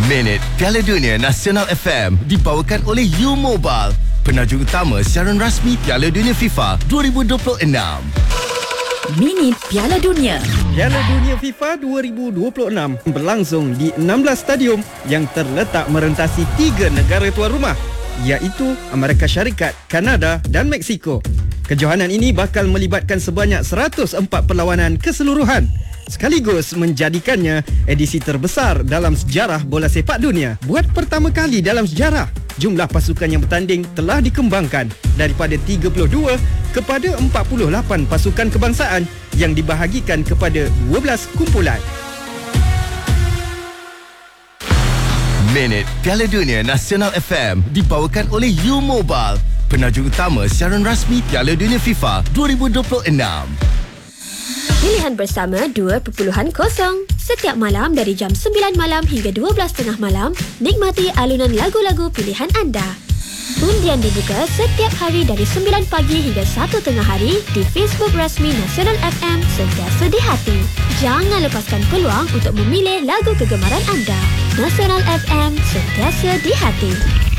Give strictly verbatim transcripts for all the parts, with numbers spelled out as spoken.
Minit Piala Dunia Nasional F M dibawakan oleh U Mobile, penajuk utama siaran rasmi Piala Dunia FIFA dua ribu dua puluh enam. Minit Piala Dunia. Piala Dunia FIFA dua ribu dua puluh enam berlangsung di enam belas stadium yang terletak merentasi tiga negara tuan rumah, iaitu Amerika Syarikat, Kanada dan Mexico. Kejohanan ini bakal melibatkan sebanyak seratus empat perlawanan keseluruhan, sekaligus menjadikannya edisi terbesar dalam sejarah bola sepak dunia. Buat pertama kali dalam sejarah, jumlah pasukan yang bertanding telah dikembangkan daripada tiga puluh dua kepada empat puluh lapan pasukan kebangsaan yang dibahagikan kepada dua belas kumpulan. Minit Piala Dunia Nasional F M dibawakan oleh U Mobile, penajuk utama siaran rasmi Piala Dunia FIFA dua ribu dua puluh enam. Pilihan bersama dua titik kosong. Setiap malam dari jam sembilan malam hingga dua belas tiga puluh malam, nikmati alunan lagu-lagu pilihan anda. Undian dibuka setiap hari dari sembilan pagi hingga satu tengah hari di Facebook rasmi Nasional F M, sentiasa di hati. Jangan lepaskan peluang untuk memilih lagu kegemaran anda. Nasional F M, sentiasa di hati.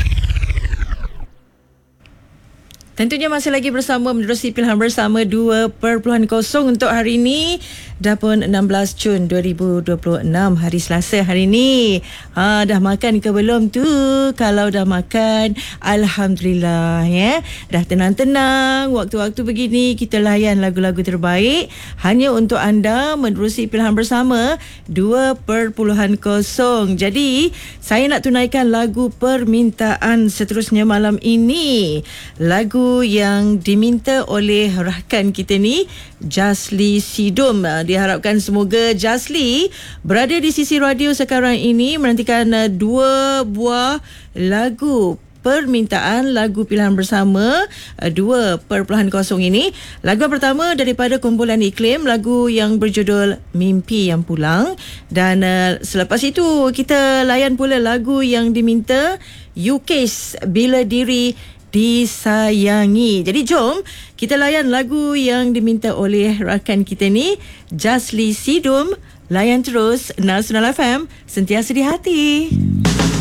Tentunya masih lagi bersama menerusi pilihan bersama dua titik kosong untuk hari ini. Dah pun enam belas Jun dua ribu dua puluh enam, hari Selasa hari ini. Ha, dah makan ke belum tu? Kalau dah makan, alhamdulillah ya. Dah tenang-tenang. Waktu-waktu begini kita layan lagu-lagu terbaik hanya untuk anda menerusi pilihan bersama dua titik kosong. Jadi, saya nak tunaikan lagu permintaan seterusnya malam ini. Lagu yang diminta oleh rakan kita ni, Jasli Sidum. Diharapkan semoga Jasli berada di sisi radio sekarang ini menantikan dua buah lagu permintaan, lagu pilihan bersama dua titik kosong ini. Lagu pertama daripada kumpulan Iklim, lagu yang berjudul Mimpi Yang Pulang. Dan uh, selepas itu kita layan pula lagu yang diminta, U Case, Bila Diri Disayangi. Jadi jom kita layan lagu yang diminta oleh rakan kita ni, Jasli Sidum. Layan terus Nasional F M, sentiasa di hati.